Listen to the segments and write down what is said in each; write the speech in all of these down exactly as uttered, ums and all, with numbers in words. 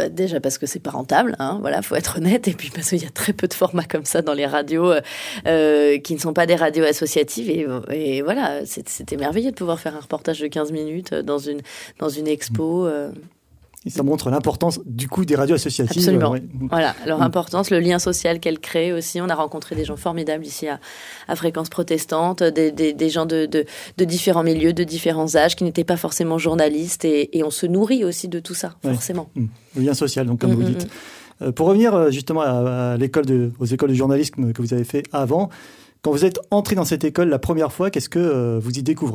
bah, déjà parce que c'est pas rentable, hein, voilà, faut être honnête, et puis parce qu'il y a très peu de formats comme ça dans les radios euh, qui ne sont pas des radios associatives, et, et voilà, c'était merveilleux de pouvoir faire un reportage de quinze minutes dans une, dans une expo. Euh. Et ça montre l'importance du coup des radios associatives. Absolument. Ouais. Voilà, leur importance, le lien social qu'elles créent aussi. On a rencontré des gens formidables ici à, à Fréquence Protestante, des, des, des gens de, de, de différents milieux, de différents âges, qui n'étaient pas forcément journalistes, et, et on se nourrit aussi de tout ça, ouais. forcément. Le lien social, donc comme mmh, vous dites. Mmh. Euh, pour revenir justement à, à l'école de, aux écoles de journalisme que vous avez fait avant, quand vous êtes entré dans cette école la première fois, qu'est-ce que euh, vous y découvrez ?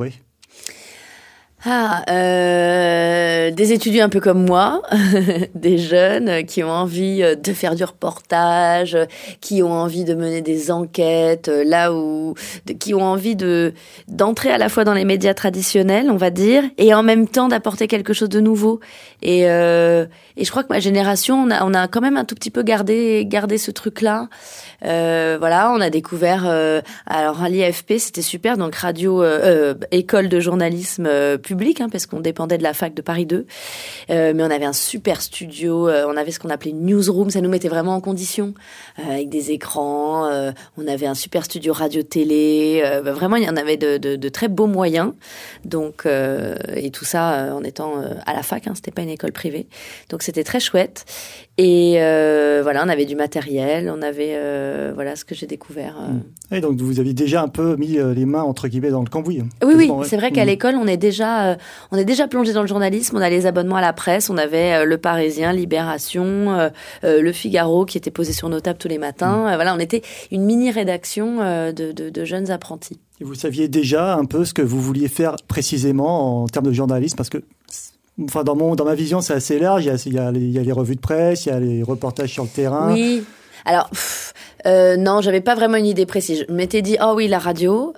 Ah, euh, des étudiants un peu comme moi, des jeunes qui ont envie de faire du reportage, qui ont envie de mener des enquêtes, là où, de, qui ont envie de d'entrer à la fois dans les médias traditionnels, on va dire, et en même temps d'apporter quelque chose de nouveau. Et euh, et je crois que ma génération, on a on a quand même un tout petit peu gardé gardé ce truc-là. Euh, voilà, on a découvert euh, alors à l'I F P, c'était super, donc radio euh, euh, école de journalisme euh, public, hein, parce qu'on dépendait de la fac de Paris deux, euh, mais on avait un super studio, euh, on avait ce qu'on appelait une newsroom, ça nous mettait vraiment en condition, euh, avec des écrans, euh, on avait un super studio radio-télé, euh, bah, vraiment il y en avait de, de, de très beaux moyens, donc euh, et tout ça euh, en étant euh, à la fac, hein, c'était pas une école privée, donc c'était très chouette. Et euh, voilà, on avait du matériel, on avait euh, voilà ce que j'ai découvert. Euh. Et donc vous aviez déjà un peu mis les mains entre guillemets dans le cambouis. Oui, oui, ouais. C'est vrai qu'à mmh. l'école, on est déjà, euh, on est déjà plongé dans le journalisme. On a les abonnements à la presse, on avait euh, Le Parisien, Libération, euh, euh, Le Figaro qui était posé sur nos tables tous les matins. Mmh. Euh, voilà, on était une mini rédaction euh, de, de, de jeunes apprentis. Et vous saviez déjà un peu ce que vous vouliez faire précisément en termes de journalisme, parce que enfin, dans, mon, dans ma vision, c'est assez large. Il y, a, il, y a les, il y a les revues de presse, il y a les reportages sur le terrain. Oui. Alors, pff, euh, non, j'avais pas vraiment une idée précise. Je m'étais dit, oh oui, la radio.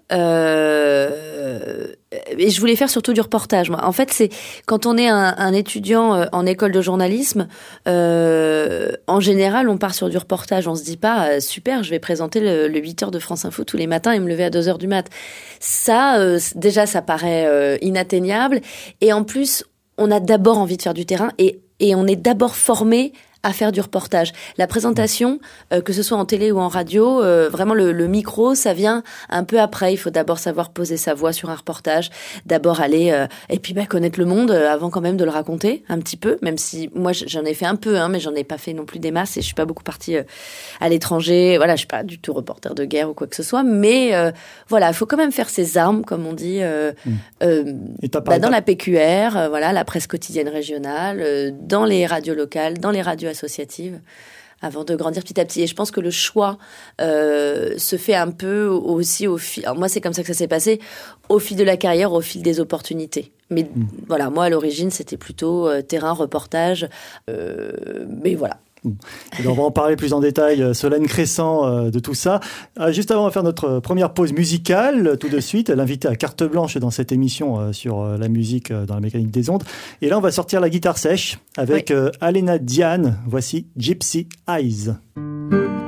Euh, et je voulais faire surtout du reportage. Moi. En fait, c'est quand on est un, un étudiant en école de journalisme, euh, en général, on part sur du reportage. On se dit pas, euh, super, je vais présenter le, le huit heures de France Info tous les matins et me lever à deux heures du mat. Ça, euh, déjà, ça paraît euh, inatteignable. Et en plus, on a d'abord envie de faire du terrain et, et on est d'abord formé à faire du reportage. La présentation, euh, que ce soit en télé ou en radio, euh, vraiment le, le micro, ça vient un peu après. Il faut d'abord savoir poser sa voix sur un reportage, d'abord aller euh, et puis bah, connaître le monde euh, avant quand même de le raconter un petit peu. Même si moi j'en ai fait un peu, hein, mais j'en ai pas fait non plus des masses et je suis pas beaucoup partie euh, à l'étranger. Voilà, je suis pas du tout reporter de guerre ou quoi que ce soit, mais euh, voilà, il faut quand même faire ses armes, comme on dit, euh, mmh. euh, bah, dans la P Q R, euh, voilà, la presse quotidienne régionale, euh, dans les radios locales, dans les radios associatives, avant de grandir petit à petit. Et je pense que le choix euh, se fait un peu aussi au fil... Alors moi, c'est comme ça que ça s'est passé, au fil de la carrière, au fil des opportunités. Mais mmh. voilà, moi, à l'origine, c'était plutôt euh, terrain, reportage. Euh, mais voilà. Et on va en parler plus en détail, Solène Crescent, euh, de tout ça. Euh, juste avant, on va faire notre première pause musicale, tout de suite. L'invité à carte blanche dans cette émission euh, sur euh, la musique euh, dans la mécanique des ondes. Et là, on va sortir la guitare sèche avec oui. euh, Alena Diane. Voici Gypsy Eyes.